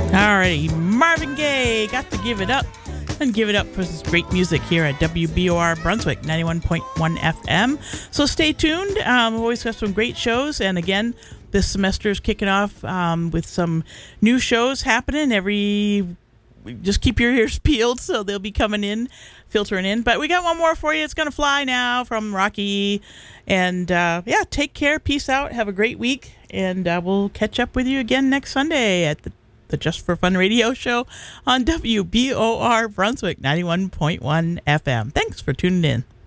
Alrighty, Marvin Gaye, got to give it up. And give it up for this great music here at WBOR Brunswick 91.1 FM. So stay tuned. We've always got some great shows. And again, this semester is kicking off with some new shows happening. Just keep your ears peeled, so they'll be coming in, filtering in. But we got one more for you. It's going to fly now from Rocky. And take care. Peace out. Have a great week. And we'll catch up with you again next Sunday at the Just for Fun radio show on WBOR Brunswick 91.1 FM. Thanks for tuning in.